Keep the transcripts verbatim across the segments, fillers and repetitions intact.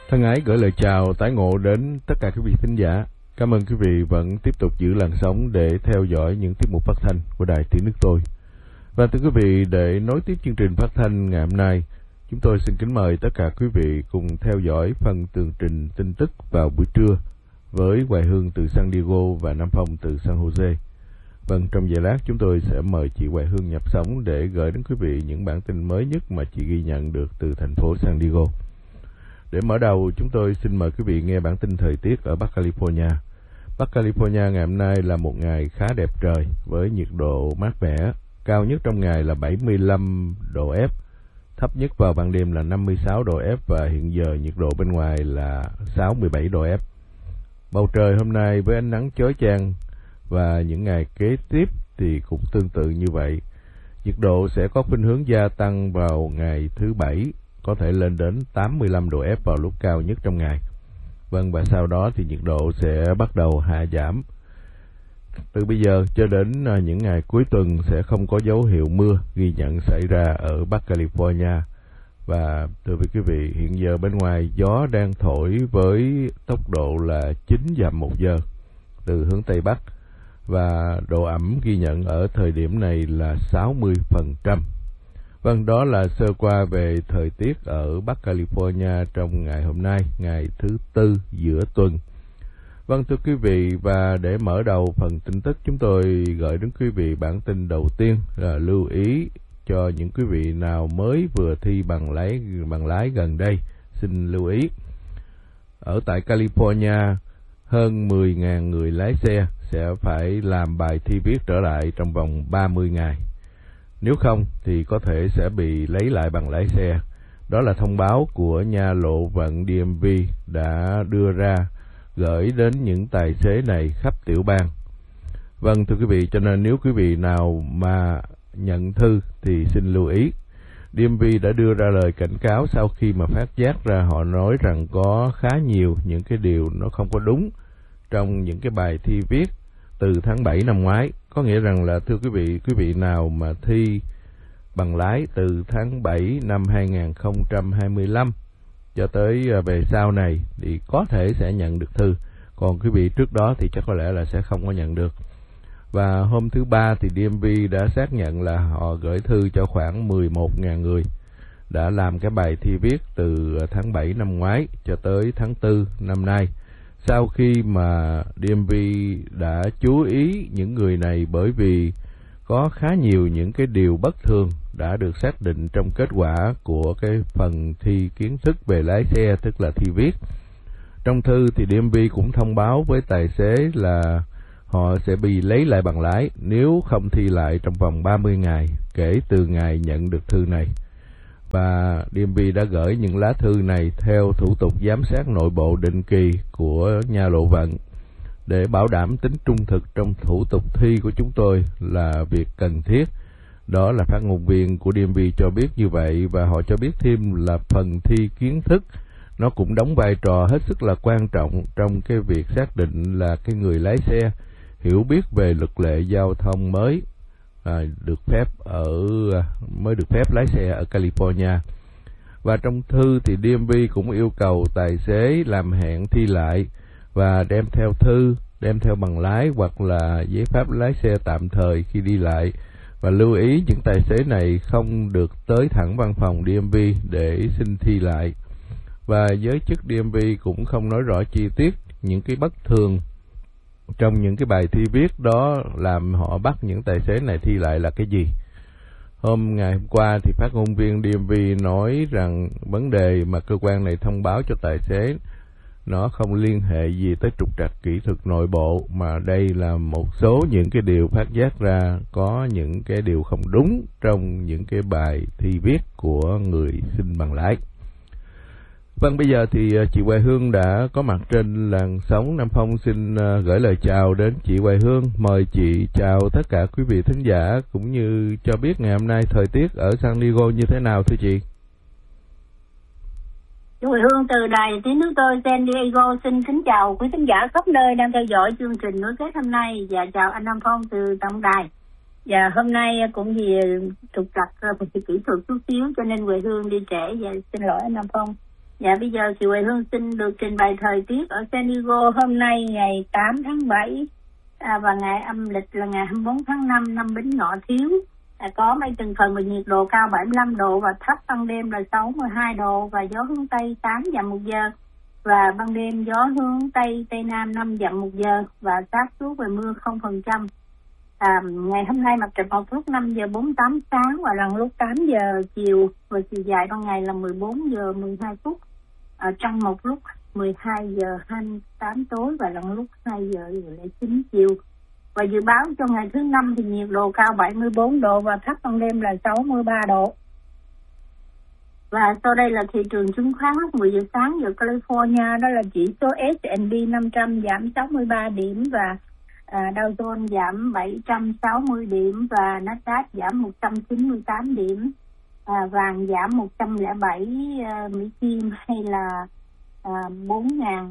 Thân ái gửi lời chào tái ngộ đến tất cả quý vị thính giả. Cảm ơn quý vị vẫn tiếp tục giữ làn sóng để theo dõi những tiết mục phát thanh của Đài Tiếng Nước Tôi. Và thưa quý vị, để nối tiếp chương trình phát thanh ngày hôm nay, chúng tôi xin kính mời tất cả quý vị cùng theo dõi phần tường trình tin tức vào buổi trưa với Hoài Hương từ San Diego và Nam Phong từ San Jose. Vâng, trong giây lát chúng tôi sẽ mời chị Hoài Hương nhập sóng để gửi đến quý vị những bản tin mới nhất mà chị ghi nhận được từ thành phố San Diego. Để mở đầu, chúng tôi xin mời quý vị nghe bản tin thời tiết ở Bắc California. Bắc California ngày hôm nay là một ngày khá đẹp trời với nhiệt độ mát mẻ, cao nhất trong ngày là bảy mươi lăm độ F, thấp nhất vào ban đêm là năm mươi sáu độ F và hiện giờ nhiệt độ bên ngoài là sáu mươi bảy độ F. Bầu trời hôm nay với ánh nắng chói chang và những ngày kế tiếp thì cũng tương tự như vậy. Nhiệt độ sẽ có khuynh hướng gia tăng vào ngày thứ Bảy, có thể lên đến tám mươi lăm độ F vào lúc cao nhất trong ngày. Vâng, và sau đó thì nhiệt độ sẽ bắt đầu hạ giảm. Từ bây giờ cho đến những ngày cuối tuần sẽ không có dấu hiệu mưa ghi nhận xảy ra ở Bắc California. Và thưa quý vị, hiện giờ bên ngoài gió đang thổi với tốc độ là chín dặm một giờ từ hướng Tây Bắc. Và độ ẩm ghi nhận ở thời điểm này là sáu mươi phần trăm. Vâng, đó là sơ qua về thời tiết ở Bắc California trong ngày hôm nay, ngày thứ Tư giữa tuần. Vâng, thưa quý vị, và để mở đầu phần tin tức, chúng tôi gửi đến quý vị bản tin đầu tiên là lưu ý cho những quý vị nào mới vừa thi bằng lái, bằng lái gần đây. Xin lưu ý, ở tại California, hơn mười nghìn người lái xe sẽ phải làm bài thi viết trở lại trong vòng ba mươi ngày. Nếu không thì có thể sẽ bị lấy lại bằng lái xe. Đó là thông báo của nhà lộ vận đê em vê đã đưa ra, gửi đến những tài xế này khắp tiểu bang. Vâng, thưa quý vị, cho nên nếu quý vị nào mà nhận thư thì xin lưu ý. đê em vê đã đưa ra lời cảnh cáo sau khi mà phát giác ra họ nói rằng có khá nhiều những cái điều nó không có đúng trong những cái bài thi viết từ tháng bảy năm ngoái. Có nghĩa rằng là thưa quý vị, quý vị nào mà thi bằng lái từ tháng bảy năm hai nghìn không trăm hai mươi lăm cho tới về sau này thì có thể sẽ nhận được thư. Còn quý vị trước đó thì chắc có lẽ là sẽ không có nhận được. Và hôm thứ Ba thì đê em vê đã xác nhận là họ gửi thư cho khoảng mười một nghìn người đã làm cái bài thi viết từ tháng bảy năm ngoái cho tới tháng tư năm nay. Sau khi mà đê em vê đã chú ý những người này bởi vì có khá nhiều những cái điều bất thường đã được xác định trong kết quả của cái phần thi kiến thức về lái xe, tức là thi viết. Trong thư thì đê em vê cũng thông báo với tài xế là họ sẽ bị lấy lại bằng lái nếu không thi lại trong vòng ba mươi ngày kể từ ngày nhận được thư này. Và đê em vê đã gửi những lá thư này theo thủ tục giám sát nội bộ định kỳ của nhà lộ vận. Để bảo đảm tính trung thực trong thủ tục thi của chúng tôi là việc cần thiết. Đó là phát ngôn viên của đê em vê cho biết như vậy, và họ cho biết thêm là phần thi kiến thức nó cũng đóng vai trò hết sức là quan trọng trong cái việc xác định là cái người lái xe hiểu biết về luật lệ giao thông mới à, được phép ở mới được phép lái xe ở California. Và trong thư thì đê em vê cũng yêu cầu tài xế làm hẹn thi lại và đem theo thư, đem theo bằng lái hoặc là giấy phép lái xe tạm thời khi đi lại. Và lưu ý những tài xế này không được tới thẳng văn phòng đê em vê để xin thi lại. Và giới chức đê em vê cũng không nói rõ chi tiết những cái bất thường trong những cái bài thi viết đó làm họ bắt những tài xế này thi lại là cái gì. Hôm ngày hôm qua thì phát ngôn viên đê em vê nói rằng vấn đề mà cơ quan này thông báo cho tài xế nó không liên hệ gì tới trục trặc kỹ thuật nội bộ, mà đây là một số những cái điều phát giác ra có những cái điều không đúng trong những cái bài thi viết của người xin bằng lái. Vâng, bây giờ thì chị Hoài Hương đã có mặt trên làn sóng. Nam Phong xin gửi lời chào đến chị Hoài Hương. Mời chị chào tất cả quý vị thính giả cũng như cho biết ngày hôm nay thời tiết ở San Diego như thế nào thưa chị. Hoài Hương từ Đài Tiếng Nước Tôi San Diego xin kính chào quý thính giả khắp nơi đang theo dõi chương trình nối kết hôm nay, và chào anh Nam Phong từ tổng đài. Và hôm nay cũng vì trục trặc về kỹ thuật chút xíu cho nên Hoài Hương đi trễ, và xin lỗi anh Nam Phong. Dạ bây giờ chị Huệ Hương xin được trình bày thời tiết ở San Diego hôm nay ngày tám tháng bảy à, và ngày âm lịch là ngày hai mươi bốn tháng năm năm Bính Ngọ Thiếu. À, có mây từng phần và nhiệt độ cao bảy mươi lăm độ và thấp, ban đêm là sáu mươi hai độ và gió hướng Tây tám dặm một giờ. Và ban đêm gió hướng Tây Tây Nam năm dặm một giờ và xác suất về mưa không phần trăm. À, ngày hôm nay mặt trời mọc lúc năm giờ bốn mươi tám sáng và lần lúc tám giờ chiều, và chiều dài ban ngày là mười bốn giờ mười hai phút. À, trăng một lúc mười hai giờ hai mươi tám tối và lần lúc hai giờ lẻ chín chiều. Và dự báo cho ngày thứ năm thì nhiệt độ cao bảy mươi bốn độ và thấp, ban đêm là sáu mươi ba độ. Và sau đây là thị trường chứng khoán lúc mười giờ sáng giờ California, đó là chỉ số S and P năm trăm giảm sáu mươi ba điểm và à, Dow Jones giảm bảy trăm sáu mươi điểm và Nasdaq giảm một trăm chín mươi tám điểm. À, vàng giảm một trăm lẻ bảy uh, Mỹ Kim hay là uh, bốn nghìn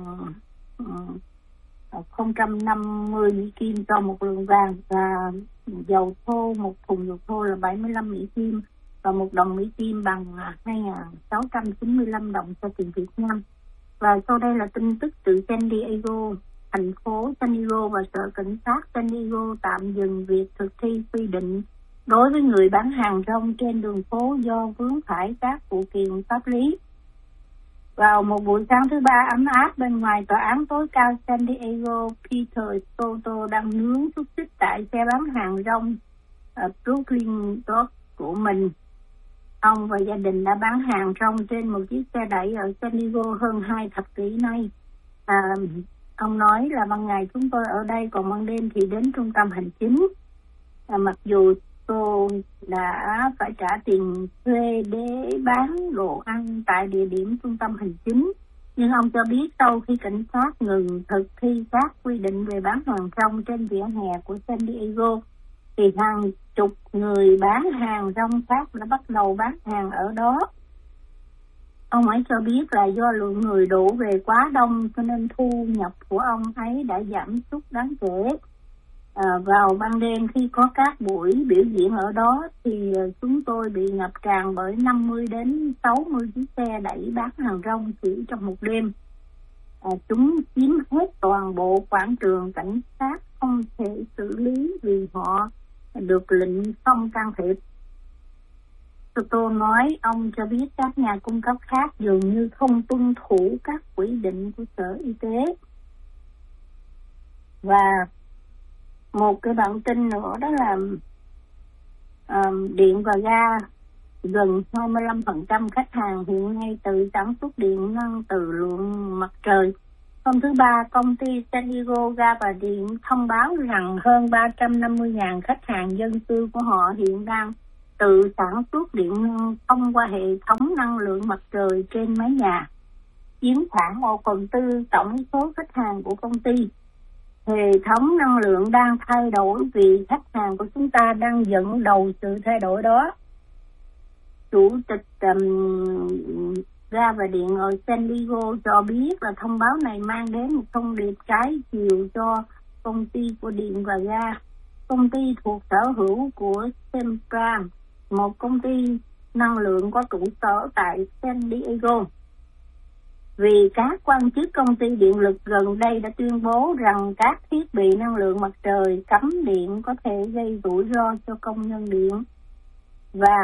không trăm năm mươi Mỹ Kim cho một lượng vàng, và dầu thô, một thùng dầu thô là bảy mươi lăm Mỹ Kim và một đồng Mỹ Kim bằng hai nghìn sáu trăm chín mươi lăm đồng cho tiền Việt Nam. Và sau đây là tin tức từ San Diego. Thành phố San Diego và Sở Cảnh sát San Diego tạm dừng việc thực thi quy định đối với người bán hàng rong trên đường phố do vướng phải các phụ kiện pháp lý. Vào một buổi sáng thứ ba ấm áp bên ngoài tòa án tối cao San Diego, Peter Soto đang nướng xúc xích tại xe bán hàng rong ở Brooklyn Dock của mình. Ông và gia đình đã bán hàng rong trên một chiếc xe đẩy ở San Diego hơn hai thập kỷ nay. À, ông nói là ban ngày chúng tôi ở đây, còn ban đêm thì đến trung tâm hành chính. À, mặc dù tôi đã phải trả tiền thuê để bán đồ ăn tại địa điểm trung tâm hành chính, nhưng ông cho biết sau khi cảnh sát ngừng thực thi các quy định về bán hàng rong trên vỉa hè của San Diego, thì hàng chục người bán hàng rong khác đã bắt đầu bán hàng ở đó. Ông ấy cho biết là do lượng người đổ về quá đông cho nên thu nhập của ông ấy đã giảm sút đáng kể. À, vào ban đêm khi có các buổi biểu diễn ở đó thì chúng tôi bị ngập tràn bởi năm mươi đến sáu mươi chiếc xe đẩy bán hàng rong chỉ trong một đêm. À, chúng chiếm hết toàn bộ quảng trường, cảnh sát không thể xử lý vì họ được lệnh không can thiệp. Tôi nói ông cho biết các nhà cung cấp khác dường như không tuân thủ các quy định của Sở Y tế. Và một cái bản tin nữa đó là uh, điện và ga, gần hai mươi lăm phần trăm khách hàng hiện nay tự sản xuất điện năng từ lượng mặt trời. Hôm thứ Ba, công ty San Diego Ga và Điện thông báo rằng hơn ba trăm năm mươi nghìn khách hàng dân cư của họ hiện đang tự sản xuất điện năng thông qua hệ thống năng lượng mặt trời trên mái nhà, chiếm khoảng một phần tư tổng số khách hàng của công ty. Hệ thống năng lượng đang thay đổi vì khách hàng của chúng ta đang dẫn đầu sự thay đổi đó. Chủ tịch um, Ga và Điện ở San Diego cho biết là thông báo này mang đến một thông điệp trái chiều cho công ty của điện và ga. Công ty thuộc sở hữu của Sempra, một công ty năng lượng có trụ sở tại San Diego. Vì các quan chức công ty điện lực gần đây đã tuyên bố rằng các thiết bị năng lượng mặt trời cắm điện có thể gây rủi ro cho công nhân điện. Và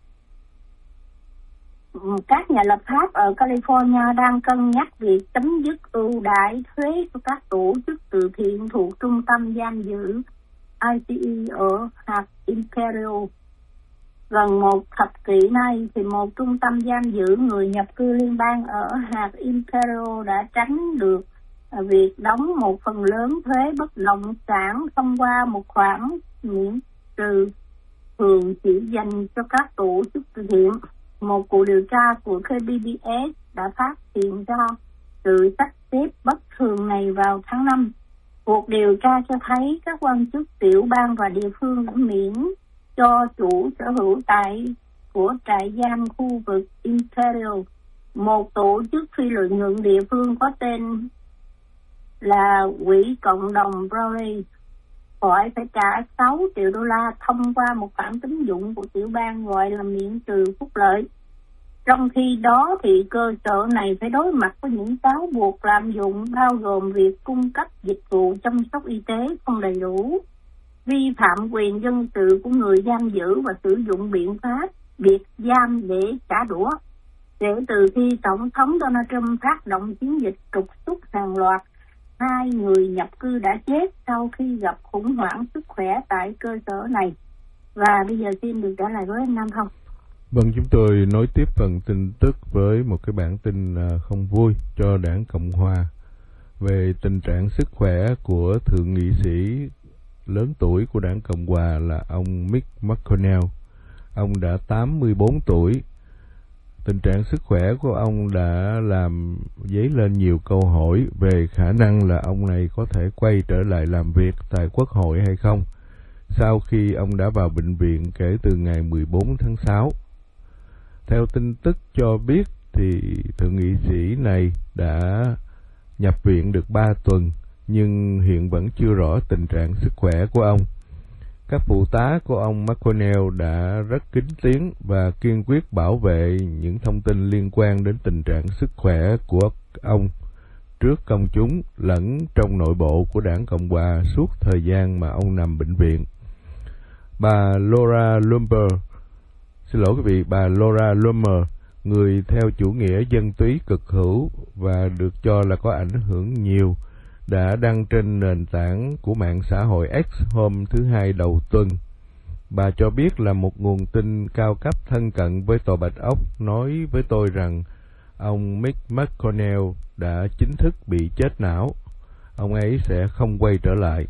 các nhà lập pháp ở California đang cân nhắc việc chấm dứt ưu đãi thuế của các tổ chức từ thiện thuộc trung tâm giam giữ I C E ở hạt Imperial. Gần một thập kỷ nay thì một trung tâm giam giữ người nhập cư liên bang ở hạt Imperial đã tránh được việc đóng một phần lớn thuế bất động sản thông qua một khoản miễn trừ thường chỉ dành cho các tổ chức từ thiện. Một cuộc điều tra của K B B S đã phát hiện ra sự sắp xếp bất thường này vào tháng năm. Cuộc điều tra cho thấy các quan chức tiểu bang và địa phương đã miễn cho chủ sở hữu tại của trại giam khu vực Imperial, một tổ chức phi lợi nhuận địa phương có tên là Quỹ Cộng đồng Browley, phải phải trả sáu triệu đô la thông qua một khoản tín dụng của tiểu bang gọi là miễn trừ phúc lợi. Trong khi đó thì cơ sở này phải đối mặt với những cáo buộc lạm dụng, bao gồm việc cung cấp dịch vụ chăm sóc y tế không đầy đủ, vi phạm quyền dân sự của người giam giữ và sử dụng biện pháp biệt giam để trả đũa. Kể từ khi Tổng thống Donald Trump phát động chiến dịch trục xuất hàng loạt, hai người nhập cư đã chết sau khi gặp khủng hoảng sức khỏe tại cơ sở này. Và bây giờ xin được trả lời với anh Nam Phong. Vâng, chúng tôi nối tiếp phần tin tức với một cái bản tin không vui cho đảng Cộng Hòa về tình trạng sức khỏe của thượng nghị sĩ lớn tuổi của đảng Cộng Hòa là ông Mitch McConnell. Ông đã tám mươi bốn tuổi. Tình trạng sức khỏe của ông đã làm dấy lên nhiều câu hỏi về khả năng là ông này có thể quay trở lại làm việc tại Quốc hội hay không, sau khi ông đã vào bệnh viện kể từ ngày mười bốn tháng sáu. Theo tin tức cho biết thì thượng nghị sĩ này đã nhập viện được ba tuần, nhưng hiện vẫn chưa rõ tình trạng sức khỏe của ông. Các phụ tá của ông McConnell đã rất kín tiếng và kiên quyết bảo vệ những thông tin liên quan đến tình trạng sức khỏe của ông trước công chúng lẫn trong nội bộ của đảng Cộng Hòa suốt thời gian mà ông nằm bệnh viện. Bà Laura Loomer, xin lỗi quý vị, bà Laura Loomer, người theo chủ nghĩa dân túy cực hữu và được cho là có ảnh hưởng nhiều, đã đăng trên nền tảng của mạng xã hội X hôm thứ Hai đầu tuần. Bà cho biết là một nguồn tin cao cấp thân cận với Tòa Bạch Ốc nói với tôi rằng ông Mitch McConnell đã chính thức bị chết não. Ông ấy sẽ không quay trở lại.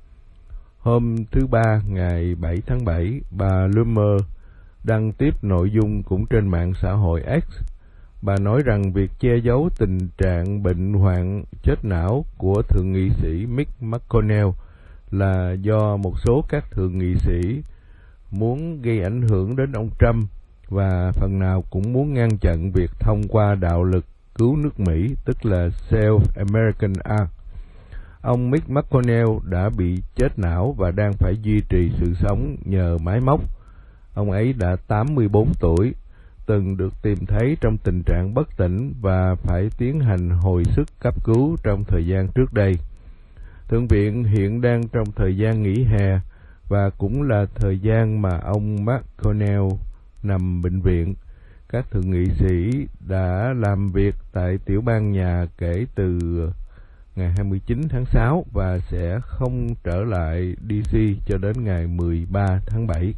Hôm thứ Ba, ngày bảy tháng bảy, bà Loomer đăng tiếp nội dung cũng trên mạng xã hội X. Bà nói rằng việc che giấu tình trạng bệnh hoạn chết não của thượng nghị sĩ Mitch McConnell là do một số các thượng nghị sĩ muốn gây ảnh hưởng đến ông Trump và phần nào cũng muốn ngăn chặn việc thông qua đạo lực cứu nước Mỹ, tức là Save American Act. Ông Mitch McConnell đã bị chết não và đang phải duy trì sự sống nhờ máy móc. Ông ấy đã tám mươi bốn tuổi, từng được tìm thấy trong tình trạng bất tỉnh và phải tiến hành hồi sức cấp cứu trong thời gian trước đây. Thượng viện hiện đang trong thời gian nghỉ hè và cũng là thời gian mà ông McConnell nằm bệnh viện. Các thượng nghị sĩ đã làm việc tại tiểu bang nhà kể từ ngày hai mươi chín tháng sáu và sẽ không trở lại đê xê cho đến ngày mười ba tháng bảy.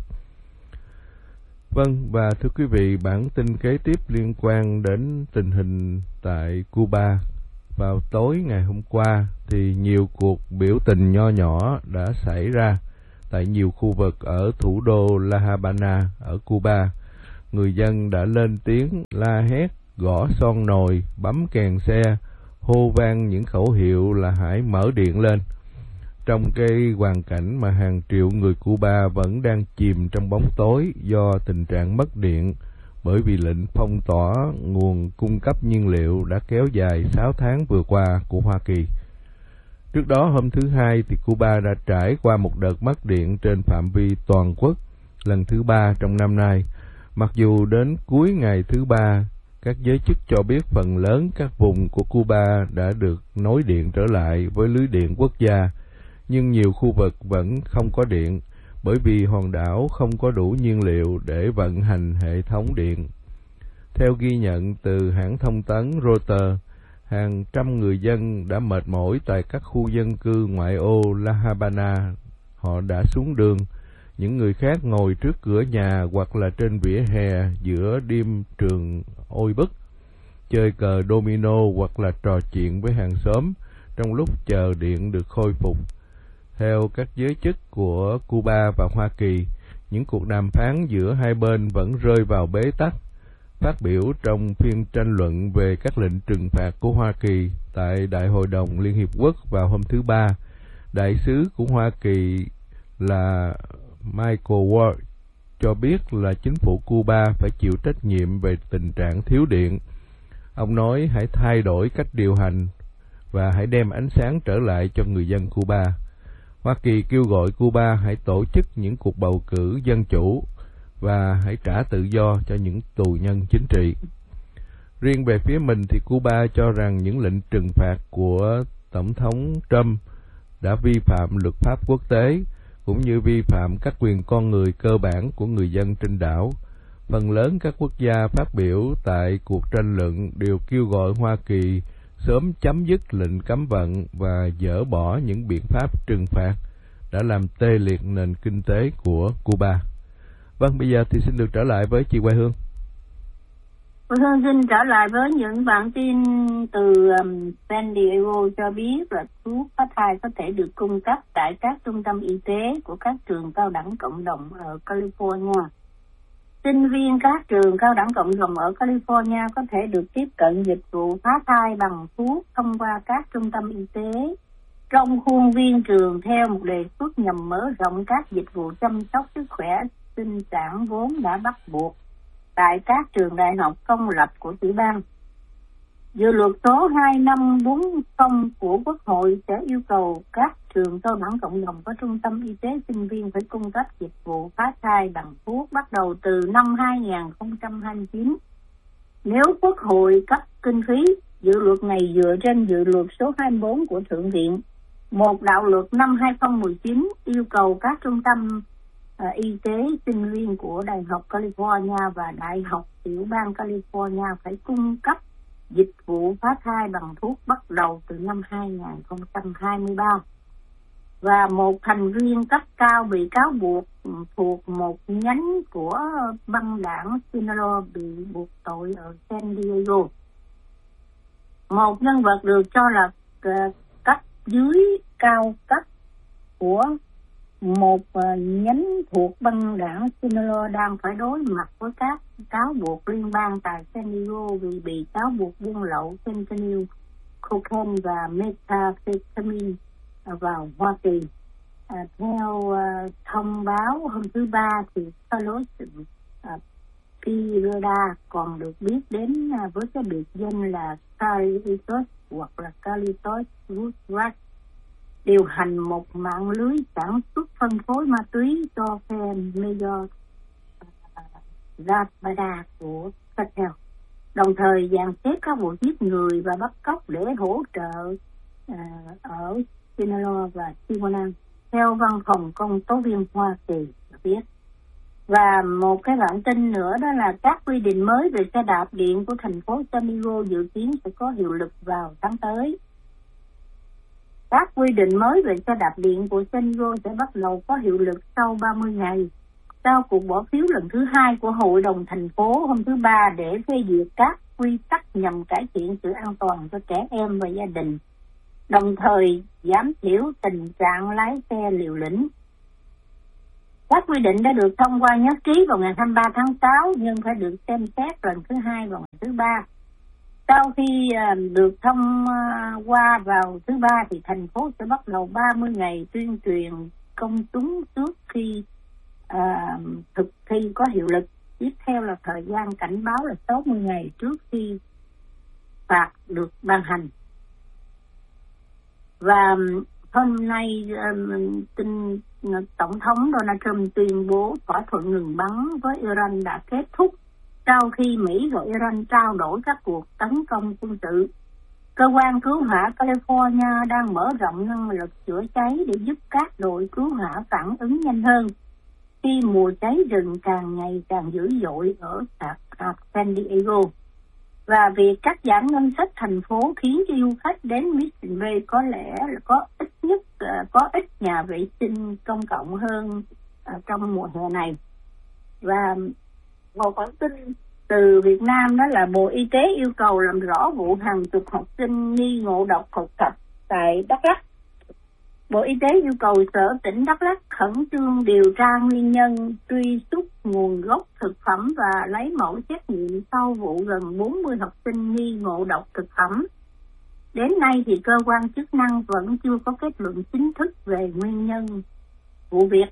Vâng, và thưa quý vị, bản tin kế tiếp liên quan đến tình hình tại Cuba. Vào tối ngày hôm qua thì nhiều cuộc biểu tình nho nhỏ đã xảy ra tại nhiều khu vực ở thủ đô La Habana ở Cuba. Người dân đã lên tiếng la hét, gõ son nồi, bấm kèn xe, hô vang những khẩu hiệu là hãy mở điện lên. Trong cái hoàn cảnh mà hàng triệu người Cuba vẫn đang chìm trong bóng tối do tình trạng mất điện, bởi vì lệnh phong tỏa nguồn cung cấp nhiên liệu đã kéo dài sáu tháng vừa qua của Hoa Kỳ. Trước đó hôm thứ Hai thì Cuba đã trải qua một đợt mất điện trên phạm vi toàn quốc, lần thứ ba trong năm nay. Mặc dù đến cuối ngày thứ ba, các giới chức cho biết phần lớn các vùng của Cuba đã được nối điện trở lại với lưới điện quốc gia, nhưng nhiều khu vực vẫn không có điện, bởi vì hòn đảo không có đủ nhiên liệu để vận hành hệ thống điện. Theo ghi nhận từ hãng thông tấn Reuters, hàng trăm người dân đã mệt mỏi tại các khu dân cư ngoại ô La Habana. Họ đã xuống đường. Những người khác ngồi trước cửa nhà hoặc là trên vỉa hè giữa đêm trường oi bức, chơi cờ domino hoặc là trò chuyện với hàng xóm trong lúc chờ điện được khôi phục. Theo các giới chức của Cuba và Hoa Kỳ, những cuộc đàm phán giữa hai bên vẫn rơi vào bế tắc. Phát biểu trong phiên tranh luận về các lệnh trừng phạt của Hoa Kỳ tại Đại hội đồng Liên Hiệp Quốc vào hôm thứ Ba, đại sứ của Hoa Kỳ là Michael Ward cho biết là chính phủ Cuba phải chịu trách nhiệm về tình trạng thiếu điện. Ông nói hãy thay đổi cách điều hành và hãy đem ánh sáng trở lại cho người dân Cuba. Hoa Kỳ kêu gọi Cuba hãy tổ chức những cuộc bầu cử dân chủ và hãy trả tự do cho những tù nhân chính trị. Riêng về phía mình thì Cuba cho rằng những lệnh trừng phạt của Tổng thống Trump đã vi phạm luật pháp quốc tế, cũng như vi phạm các quyền con người cơ bản của người dân trên đảo. Phần lớn các quốc gia phát biểu tại cuộc tranh luận đều kêu gọi Hoa Kỳ sớm chấm dứt lệnh cấm vận và dỡ bỏ những biện pháp trừng phạt đã làm tê liệt nền kinh tế của Cuba. Vâng, bây giờ thì xin được trở lại với chị Quay Hương. Quay Hương xin trở lại với những bản tin từ um, San Diego cho biết là thuốc phá thai có thể được cung cấp tại các trung tâm y tế của các trường cao đẳng cộng đồng ở California. Sinh viên các trường cao đẳng cộng đồng ở California có thể được tiếp cận dịch vụ phá thai bằng thuốc thông qua các trung tâm y tế trong khuôn viên trường theo một đề xuất nhằm mở rộng các dịch vụ chăm sóc sức khỏe sinh sản vốn đã bắt buộc tại các trường đại học công lập của tiểu bang. Dự luật số hai năm bốn không của Quốc hội sẽ yêu cầu các trường cao đẳng cộng đồng có trung tâm y tế sinh viên phải cung cấp dịch vụ phá thai bằng thuốc bắt đầu từ năm hai không hai chín. Nếu Quốc hội cấp kinh phí, dự luật này dựa trên dự luật số hai mươi bốn của Thượng viện. Một đạo luật năm hai không một chín yêu cầu các trung tâm uh, y tế sinh viên của Đại học California và Đại học tiểu bang California phải cung cấp dịch vụ phá thai bằng thuốc bắt đầu từ năm hai không hai ba. Và một thành viên cấp cao bị cáo buộc thuộc một nhánh của băng đảng Sinaloa bị buộc tội ở San Diego. Một nhân vật được cho là cấp dưới cao cấp của một nhánh thuộc băng đảng Sinaloa đang phải đối mặt với các cáo buộc liên bang tại San Diego vì bị cáo buộc buôn lậu fentanyl, cocaine và methamphetamine vào Hoa Kỳ. À, theo uh, thông báo hôm thứ Ba thì Carlos uh, Piroda còn được biết đến uh, với cái biệt danh là Carlitos hoặc là Carlitos Roosevelt, điều hành một mạng lưới sản xuất phân phối ma túy cho phe Major Zapata của cartel, đồng thời dàn xếp các vụ giết người và bắt cóc để hỗ trợ uh, ở Sinaloa và Tijuana, theo văn phòng công tố viên Hoa Kỳ biết. Và một cái bản tin nữa đó là các quy định mới về xe đạp điện của thành phố San Diego dự kiến sẽ có hiệu lực vào tháng tới. Các quy định mới về xe đạp điện của San Diego sẽ bắt đầu có hiệu lực sau ba mươi ngày, sau cuộc bỏ phiếu lần thứ hai của Hội đồng thành phố hôm thứ Ba để phê duyệt các quy tắc nhằm cải thiện sự an toàn cho trẻ em và gia đình, đồng thời giảm thiểu tình trạng lái xe liều lĩnh. Các quy định đã được thông qua nhất trí vào ngày hai mươi ba tháng sáu nhưng phải được xem xét lần thứ hai vào ngày thứ Ba. Sau khi uh, được thông uh, qua vào thứ Ba thì thành phố sẽ bắt đầu ba mươi ngày tuyên truyền công chúng trước khi uh, thực thi có hiệu lực. Tiếp theo là thời gian cảnh báo là sáu mươi ngày trước khi phạt được ban hành. Và hôm nay um, tin uh, Tổng thống Donald Trump tuyên bố thỏa thuận ngừng bắn với Iran đã kết thúc sau khi Mỹ và Iran trao đổi các cuộc tấn công quân sự. Cơ quan cứu hỏa California đang mở rộng năng lực chữa cháy để giúp các đội cứu hỏa phản ứng nhanh hơn khi mùa cháy rừng càng ngày càng dữ dội ở hạt San Diego. Và việc cắt giảm ngân sách thành phố khiến cho du khách đến Mission Bay có lẽ là có ít nhất có ít nhà vệ sinh công cộng hơn trong mùa hè này. Và một bản tin từ Việt Nam đó là Bộ Y tế yêu cầu làm rõ vụ hàng chục học sinh nghi ngộ độc thực phẩm tại Đắk Lắk. Bộ Y tế yêu cầu Sở tỉnh Đắk Lắk khẩn trương điều tra nguyên nhân, truy xuất nguồn gốc thực phẩm và lấy mẫu xét nghiệm sau vụ gần bốn mươi học sinh nghi ngộ độc thực phẩm. Đến nay thì cơ quan chức năng vẫn chưa có kết luận chính thức về nguyên nhân vụ việc.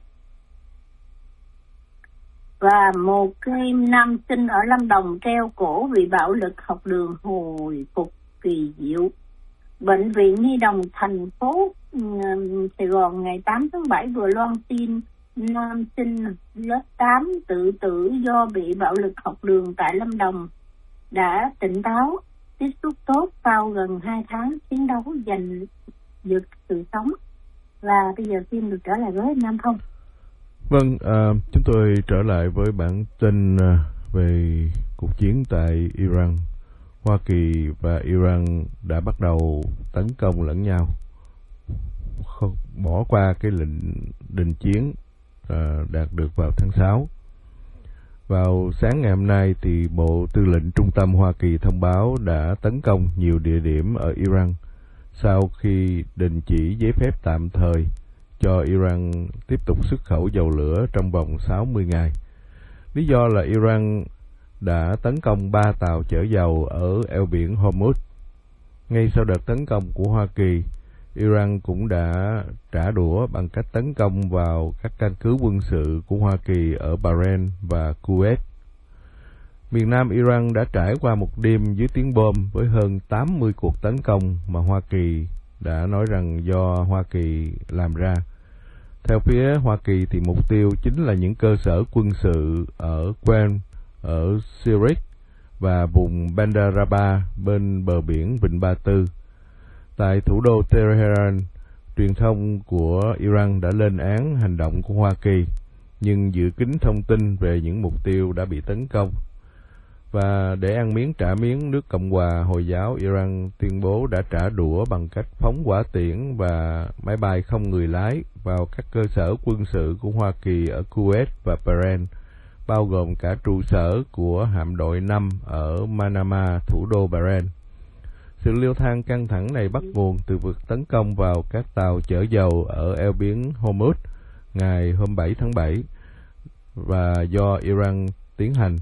Và một cái nam sinh ở Lâm Đồng treo cổ vì bạo lực học đường hồi phục kỳ diệu. Bệnh viện Nhi đồng thành phố uh, Sài Gòn ngày tám tháng bảy vừa loan tin nam sinh lớp tám tự tử do bị bạo lực học đường tại Lâm Đồng đã tỉnh táo, tiếp xúc tốt sau gần hai tháng chiến đấu giành giật sự sống. Và bây giờ xin được trở lại với Nam Phong. Vâng, à, chúng tôi trở lại với bản tin về cuộc chiến tại Iran. Hoa Kỳ và Iran đã bắt đầu tấn công lẫn nhau, không bỏ qua cái lệnh đình chiến à, đạt được vào tháng sáu. Vào sáng ngày hôm nay thì Bộ Tư lệnh Trung tâm Hoa Kỳ thông báo đã tấn công nhiều địa điểm ở Iran sau khi đình chỉ giấy phép tạm thời cho Iran tiếp tục xuất khẩu dầu lửa trong vòng sáu mươi ngày. Lý do là Iran đã tấn công ba tàu chở dầu ở eo biển Hormuz. Ngay sau đợt tấn công của Hoa Kỳ, Iran cũng đã trả đũa bằng cách tấn công vào các căn cứ quân sự của Hoa Kỳ ở Bahrain và Kuwait. Miền Nam Iran đã trải qua một đêm dưới tiếng bom với hơn tám mươi cuộc tấn công mà Hoa Kỳ đã nói rằng do Hoa Kỳ làm ra. Theo phía Hoa Kỳ thì mục tiêu chính là những cơ sở quân sự ở Qom, ở Syria và vùng Bandar Rabah bên bờ biển Vịnh Ba Tư. Tại thủ đô Tehran, truyền thông của Iran đã lên án hành động của Hoa Kỳ, nhưng giữ kín thông tin về những mục tiêu đã bị tấn công. Và để ăn miếng trả miếng, nước Cộng hòa Hồi giáo Iran tuyên bố đã trả đũa bằng cách phóng hỏa tiễn và máy bay không người lái vào các cơ sở quân sự của Hoa Kỳ ở Kuwait và Bahrain, bao gồm cả trụ sở của hạm đội năm ở Manama, thủ đô Bahrain. Sự leo thang căng thẳng này bắt nguồn từ việc tấn công vào các tàu chở dầu ở eo biển Hormuz ngày hôm bảy tháng bảy và do Iran tiến hành.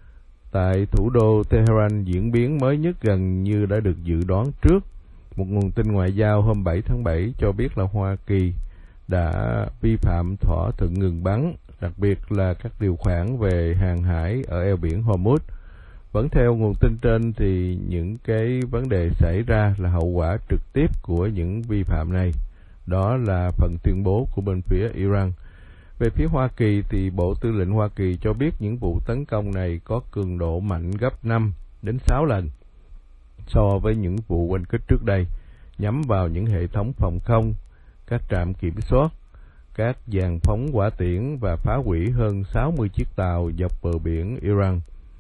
Tại thủ đô Tehran, diễn biến mới nhất gần như đã được dự đoán trước. Một nguồn tin ngoại giao hôm bảy tháng bảy cho biết là Hoa Kỳ đã vi phạm thỏa thuận ngừng bắn, đặc biệt là các điều khoản về hàng hải ở eo biển Hormuz. Vẫn theo nguồn tin trên thì những cái vấn đề xảy ra là hậu quả trực tiếp của những vi phạm này. Đó là phần tuyên bố của bên phía Iran. Về phía Hoa Kỳ thì Bộ Tư lệnh Hoa Kỳ cho biết những vụ tấn công này có cường độ mạnh gấp năm đến sáu lần so với những vụ oanh kích trước đây, nhắm vào những hệ thống phòng không, các trạm kiểm soát, các dàn phóng hỏa tiễn và phá hủy hơn sáu mươi chiếc tàu dọc bờ biển Iran.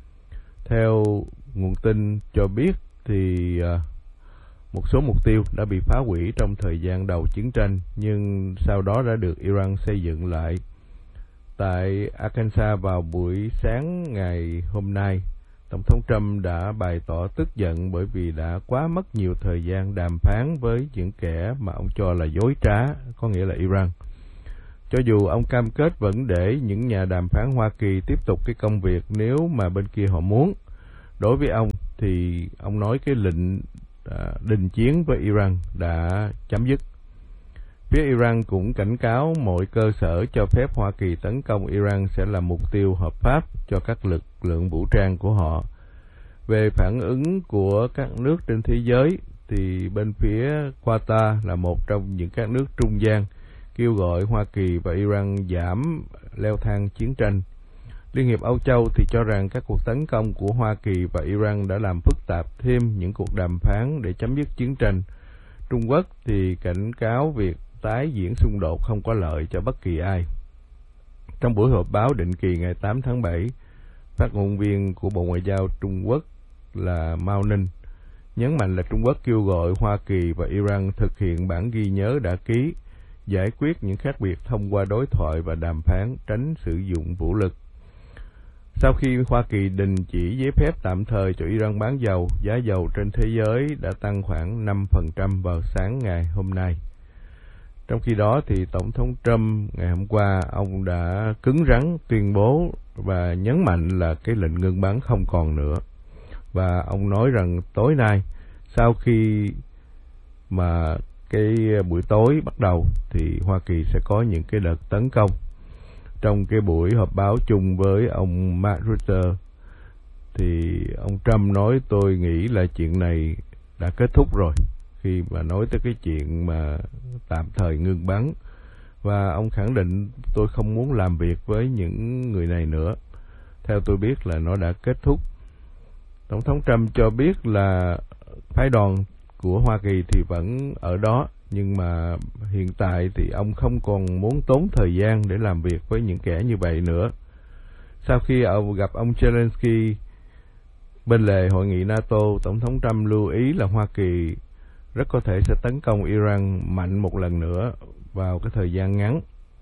Theo nguồn tin cho biết thì uh, một số mục tiêu đã bị phá hủy trong thời gian đầu chiến tranh, nhưng sau đó đã được Iran xây dựng lại. Tại Arkansas vào buổi sáng ngày hôm nay, Tổng thống Trump đã bày tỏ tức giận bởi vì đã quá mất nhiều thời gian đàm phán với những kẻ mà ông cho là dối trá, có nghĩa là Iran. Cho dù ông cam kết vẫn để những nhà đàm phán Hoa Kỳ tiếp tục cái công việc nếu mà bên kia họ muốn. Đối với ông thì ông nói cái lệnh à, đình chiến với Iran đã chấm dứt. Phía Iran cũng cảnh cáo mọi cơ sở cho phép Hoa Kỳ tấn công Iran sẽ là mục tiêu hợp pháp cho các lực lượng vũ trang của họ. Về phản ứng của các nước trên thế giới thì bên phía Qatar là một trong những các nước trung gian kêu gọi Hoa Kỳ và Iran giảm leo thang chiến tranh. Liên hiệp Âu Châu thì cho rằng các cuộc tấn công của Hoa Kỳ và Iran đã làm phức tạp thêm những cuộc đàm phán để chấm dứt chiến tranh. Trung Quốc thì cảnh cáo việc tái diễn xung đột không có lợi cho bất kỳ ai. Trong buổi họp báo định kỳ ngày tám tháng bảy, phát ngôn viên của Bộ Ngoại giao Trung Quốc là Mao Ninh nhấn mạnh là Trung Quốc kêu gọi Hoa Kỳ và Iran thực hiện bản ghi nhớ đã ký, giải quyết những khác biệt thông qua đối thoại và đàm phán, tránh sử dụng vũ lực. Sau khi Hoa Kỳ đình chỉ giấy phép tạm thời cho Iran bán dầu, giá dầu trên thế giới đã tăng khoảng năm phần trăm vào sáng ngày hôm nay. Trong khi đó thì Tổng thống Trump ngày hôm qua ông đã cứng rắn tuyên bố và nhấn mạnh là cái lệnh ngừng bắn không còn nữa. Và ông nói rằng tối nay sau khi mà cái buổi tối bắt đầu thì Hoa Kỳ sẽ có những cái đợt tấn công. Trong cái buổi họp báo chung với ông Mark Rutte thì ông Trump nói tôi nghĩ là chuyện này đã kết thúc rồi, khi mà nói tới cái chuyện mà tạm thời ngưng bắn. và ông khẳng định tôi không muốn làm việc với những người này nữa. Theo tôi biết là nó đã kết thúc. Tổng thống Trump cho biết là phái đoàn của Hoa Kỳ thì vẫn ở đó, nhưng mà hiện tại thì ông không còn muốn tốn thời gian để làm việc với những kẻ như vậy nữa. Sau khi ông gặp ông Zelensky bên lề hội nghị NATO, Tổng thống Trump lưu ý là Hoa Kỳ rất có thể sẽ tấn công Iran mạnh một lần nữa vào cái thời gian ngắn.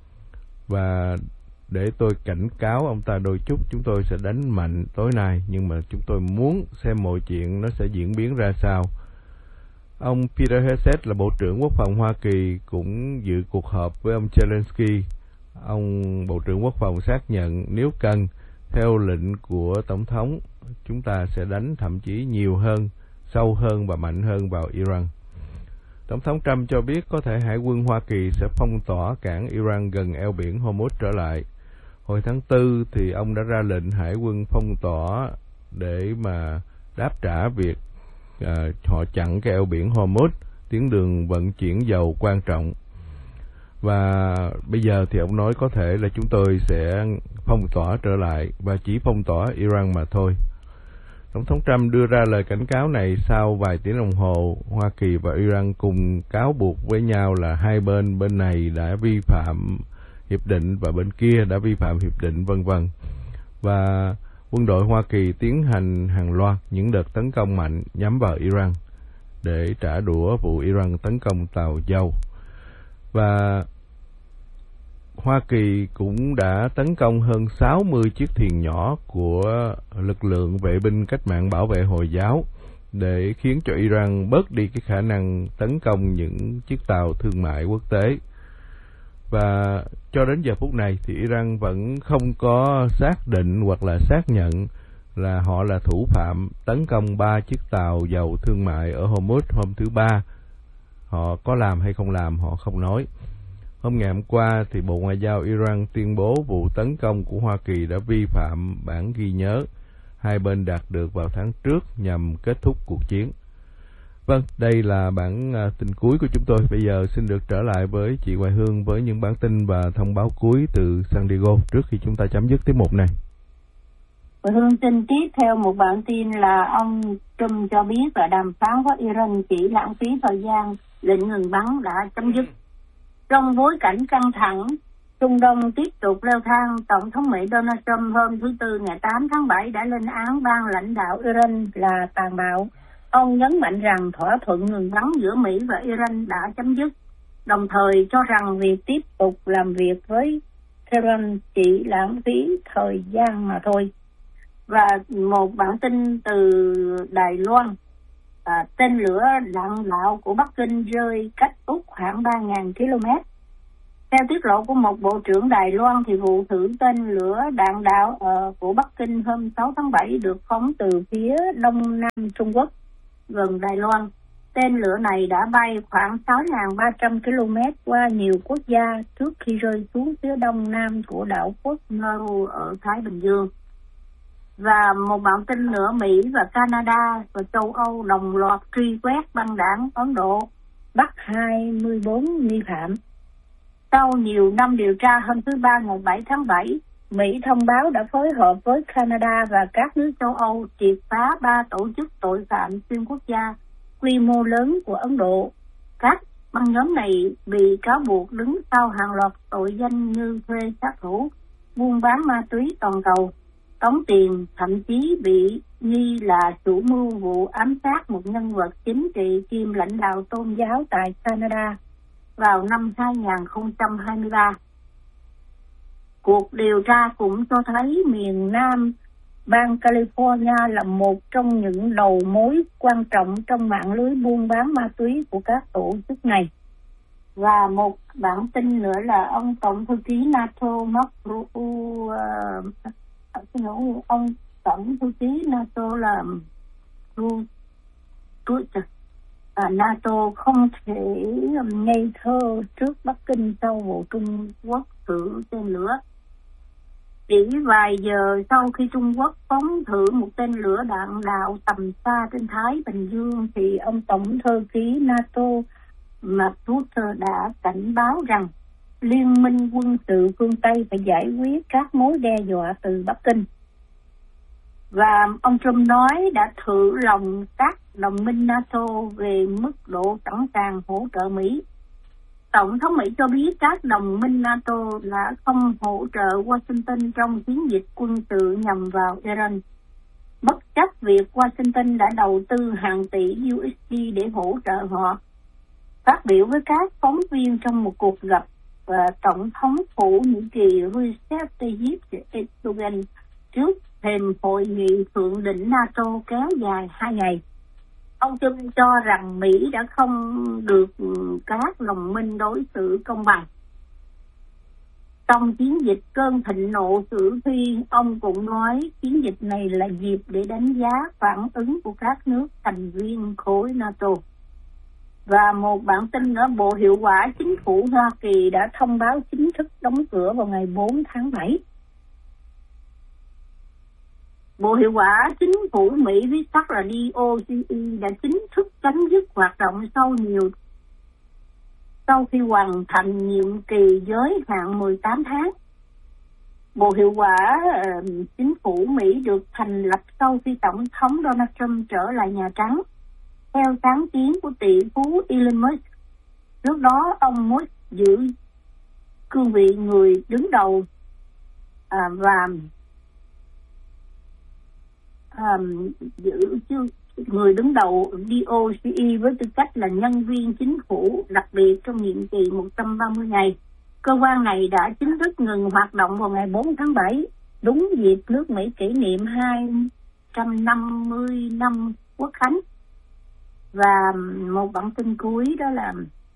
Và để tôi cảnh cáo ông ta đôi chút, chúng tôi sẽ đánh mạnh tối nay, nhưng mà chúng tôi muốn xem mọi chuyện nó sẽ diễn biến ra sao. Ông Peter Hegseth là Bộ trưởng Quốc phòng Hoa Kỳ cũng dự cuộc họp với ông Zelensky. Ông Bộ trưởng Quốc phòng xác nhận nếu cần, theo lệnh của Tổng thống, chúng ta sẽ đánh thậm chí nhiều hơn, sâu hơn và mạnh hơn vào Iran. Tổng thống Trump cho biết có thể Hải quân Hoa Kỳ sẽ phong tỏa cảng Iran gần eo biển Hormuz trở lại. Hồi tháng tư thì ông đã ra lệnh Hải quân phong tỏa để mà đáp trả việc à, họ chặn cái eo biển Hormuz, tuyến đường vận chuyển dầu quan trọng. Và bây giờ thì ông nói có thể là chúng tôi sẽ phong tỏa trở lại và chỉ phong tỏa Iran mà thôi. Tổng thống Trump đưa ra lời cảnh cáo này sau vài tiếng đồng hồ. Hoa Kỳ và Iran cùng cáo buộc với nhau là hai bên, bên này đã vi phạm hiệp định và bên kia đã vi phạm hiệp định, vân vân. Và quân đội Hoa Kỳ tiến hành hàng loạt những đợt tấn công mạnh nhắm vào Iran để trả đũa vụ Iran tấn công tàu dầu. Và Hoa Kỳ cũng đã tấn công hơn sáu mươi chiếc thuyền nhỏ của lực lượng vệ binh cách mạng bảo vệ Hồi giáo để khiến cho Iran bớt đi cái khả năng tấn công những chiếc tàu thương mại quốc tế. Và cho đến giờ phút này thì Iran vẫn không có xác định hoặc là xác nhận là họ là thủ phạm tấn công ba chiếc tàu dầu thương mại ở Hormuz hôm thứ Ba. Họ có làm hay không làm họ không nói. Hôm ngày hôm qua thì Bộ Ngoại giao Iran tuyên bố vụ tấn công của Hoa Kỳ đã vi phạm bản ghi nhớ hai bên đạt được vào tháng trước nhằm kết thúc cuộc chiến. Vâng, đây là bản tin cuối của chúng tôi. Bây giờ xin được trở lại với chị Hoài Hương với những bản tin và thông báo cuối từ San Diego trước khi chúng ta chấm dứt tiết mục này. Hoài Hương xin tiếp theo một bản tin là ông Trump cho biết là đàm phán với Iran chỉ lãng phí thời gian, lệnh ngừng bắn đã chấm dứt. Trong bối cảnh căng thẳng, Trung Đông tiếp tục leo thang, Tổng thống Mỹ Donald Trump hôm thứ Tư ngày tám tháng bảy đã lên án ban lãnh đạo Iran là tàn bạo. Ông nhấn mạnh rằng thỏa thuận ngừng bắn giữa Mỹ và Iran đã chấm dứt, đồng thời cho rằng việc tiếp tục làm việc với Tehran chỉ lãng phí thời gian mà thôi. Và một bản tin từ Đài Loan, à, tên lửa đạn đạo của Bắc Kinh rơi cách Úc khoảng ba nghìn ki lô mét. Theo tiết lộ của một bộ trưởng Đài Loan thì vụ thử tên lửa đạn đạo uh, của Bắc Kinh hôm sáu tháng bảy được phóng từ phía đông nam Trung Quốc gần Đài Loan. Tên lửa này đã bay khoảng sáu nghìn ba trăm ki lô mét qua nhiều quốc gia trước khi rơi xuống phía đông nam của đảo quốc Nauru ở Thái Bình Dương. Và một bản tin nữa, Mỹ và Canada và châu Âu đồng loạt truy quét băng đảng Ấn Độ, bắt hai mươi bốn nghi phạm. Sau nhiều năm điều tra, hôm thứ Ba ngày bảy tháng bảy, Mỹ thông báo đã phối hợp với Canada và các nước châu Âu triệt phá ba tổ chức tội phạm xuyên quốc gia quy mô lớn của Ấn Độ. Các băng nhóm này bị cáo buộc đứng sau hàng loạt tội danh như thuê sát thủ, buôn bán ma túy toàn cầu, tống tiền, thậm chí bị nghi là chủ mưu vụ ám sát một nhân vật chính trị kiêm lãnh đạo tôn giáo tại Canada vào năm hai nghìn không trăm hai mươi ba. Cuộc điều tra cũng cho thấy miền Nam bang California là một trong những đầu mối quan trọng trong mạng lưới buôn bán ma túy của các tổ chức này. Và một bản tin nữa là ông Tổng thư ký NATO Mark Rutte, uh, ông Tổng thư ký NATO là Rutte, à, NATO không thể ngây thơ trước Bắc Kinh sau vụ Trung Quốc thử tên lửa. Chỉ vài giờ sau khi Trung Quốc phóng thử một tên lửa đạn đạo tầm xa trên Thái Bình Dương thì ông Tổng thư ký NATO Mark Rutte đã cảnh báo rằng Liên minh quân sự phương Tây phải giải quyết các mối đe dọa từ Bắc Kinh. Và ông Trump nói đã thử lòng các đồng minh NATO về mức độ sẵn sàng hỗ trợ Mỹ. Tổng thống Mỹ cho biết các đồng minh NATO đã không hỗ trợ Washington trong chiến dịch quân sự nhằm vào Iran, bất chấp việc Washington đã đầu tư hàng tỷ u ét đê để hỗ trợ họ. Phát biểu với các phóng viên trong một cuộc gặp, và Tổng thống Thổ Nhĩ Kỳ Recep Tayyip Erdogan trước thềm hội nghị thượng đỉnh NATO kéo dài hai ngày. Ông Trump cho rằng Mỹ đã không được các đồng minh đối xử công bằng. Trong chiến dịch cơn thịnh nộ sử thi, ông cũng nói chiến dịch này là dịp để đánh giá phản ứng của các nước thành viên khối NATO. Và một bản tin ở Bộ Hiệu quả Chính phủ Hoa Kỳ đã thông báo chính thức đóng cửa vào ngày bốn tháng bảy. Bộ Hiệu quả Chính phủ Mỹ viết tắt là đê o xê e đã chính thức chấm dứt hoạt động sau nhiều sau khi hoàn thành nhiệm kỳ giới hạn mười tám tháng. Bộ Hiệu quả uh, Chính phủ Mỹ được thành lập sau khi Tổng thống Donald Trump trở lại Nhà Trắng, theo sáng kiến của tỷ phú Elon Musk. Lúc đó ông Musk giữ cương vị người đứng đầu à, và à, giữ người đứng đầu đê o xê e với tư cách là nhân viên chính phủ đặc biệt trong nhiệm kỳ một trăm ba mươi ngày. Cơ quan này đã chính thức ngừng hoạt động vào ngày bốn tháng bảy, đúng dịp nước Mỹ kỷ niệm hai trăm năm mươi năm Quốc khánh. Và một bản tin cuối đó là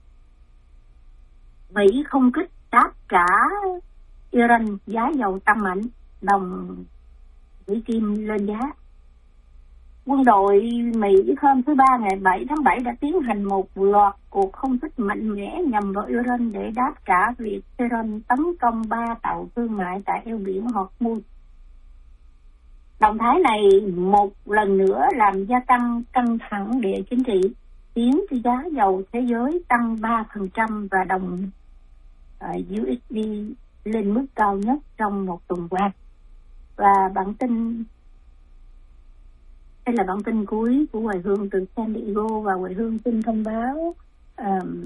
Mỹ không kích đáp trả Iran, giá dầu tăng mạnh, đồng Mỹ Kim lên giá. Quân đội Mỹ hôm thứ Ba ngày bảy tháng bảy đã tiến hành một loạt cuộc không kích mạnh mẽ nhằm vào Iran để đáp trả việc Iran tấn công ba tàu thương mại tại eo biển Hormuz. Động thái này một lần nữa làm gia tăng căng thẳng địa chính trị, khiến cho giá dầu thế giới tăng ba phần trăm và đồng uh, u ét đê lên mức cao nhất trong một tuần qua. Và bản tin đây là bản tin cuối của Hoài Hương từ San Diego, và Hoài Hương xin thông báo um,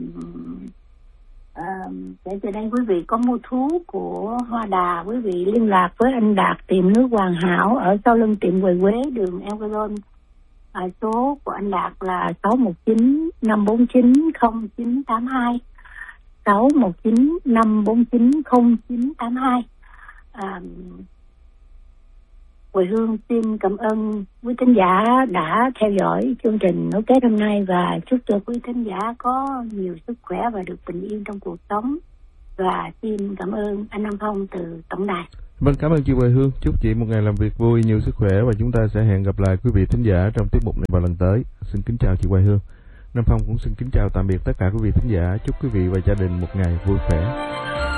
um, để từ đây quý vị có mua thuốc của Hoa Đà, quý vị liên lạc với anh Đạt tiệm nước Hoàn Hảo ở sau lưng tiệm Quầy Quế, đường Elgin. À, số của anh Đạt là sáu một chín năm bốn chín không chín tám hai, sáu một chín năm bốn chín không chín tám hai. À, Hoài Hương xin cảm ơn quý thính giả đã theo dõi chương trình nối kết hôm nay, và chúc cho quý thính giả có nhiều sức khỏe và được bình yên trong cuộc sống. Và xin cảm ơn anh Nam Phong từ tổng đài. Vâng, cảm ơn chị Hoài Hương. Chúc chị một ngày làm việc vui, nhiều sức khỏe, và chúng ta sẽ hẹn gặp lại quý vị thính giả trong tiết mục này vào lần tới. Xin kính chào chị Hoài Hương. Nam Phong cũng xin kính chào tạm biệt tất cả quý vị thính giả. Chúc quý vị và gia đình một ngày vui khỏe.